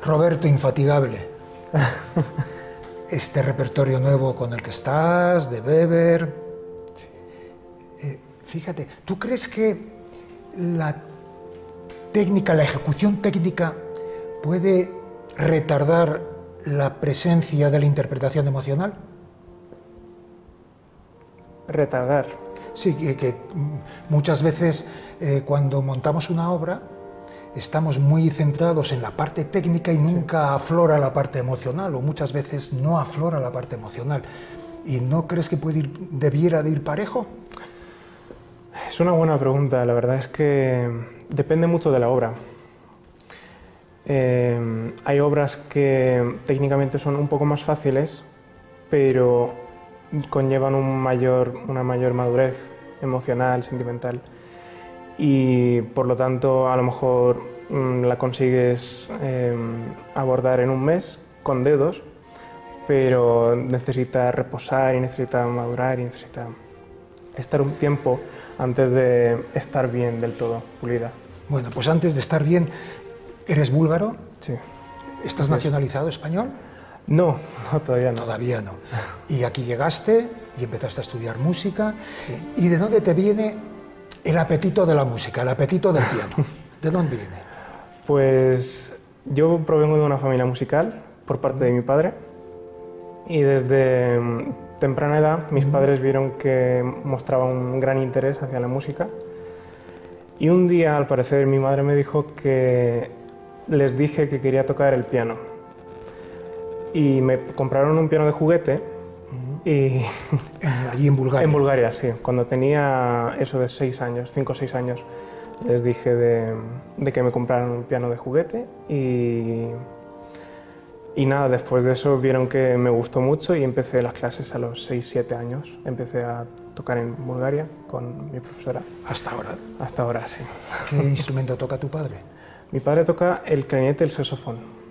Roberto Infatigable, este repertorio nuevo con el que estás, de Weber. Fíjate, ¿tú crees que la técnica, la ejecución técnica puede retardar la presencia de la interpretación emocional? Retardar. Sí, que muchas veces cuando montamos una obra estamos muy centrados en la parte técnica y nunca aflora la parte emocional, o muchas veces no aflora la parte emocional. ¿Y no crees que debiera de ir parejo? Es una buena pregunta. La verdad es que depende mucho de la obra. Hay obras que técnicamente son un poco más fáciles, pero conllevan una mayor madurez emocional, sentimental, y por lo tanto a lo mejor la consigues abordar en un mes con dedos, pero necesita reposar y necesita madurar y necesita estar un tiempo antes de estar bien del todo, pulida. Bueno, pues antes de estar bien, ¿eres búlgaro? Sí. ¿Estás nacionalizado español? No, todavía no. Todavía no. Y aquí llegaste y empezaste a estudiar música. Sí. ¿Y de dónde te viene el apetito de la música, el apetito del piano? ¿De dónde viene? Pues yo provengo de una familia musical por parte de mi padre, y desde temprana edad mis padres vieron que mostraba un gran interés hacia la música, y un día, al parecer, mi madre me dijo que les dije que quería tocar el piano, y me compraron un piano de juguete. Y allí en Bulgaria. En Bulgaria, sí. Cuando tenía eso de 5 o 6 años, les dije de que me compraran un piano de juguete, y nada, después de eso vieron que me gustó mucho y empecé las clases a los 6-7 años. Empecé a tocar en Bulgaria con mi profesora. ¿Hasta ahora? Hasta ahora, sí. ¿Qué instrumento toca tu padre? Mi padre toca el clarinete y el saxofón.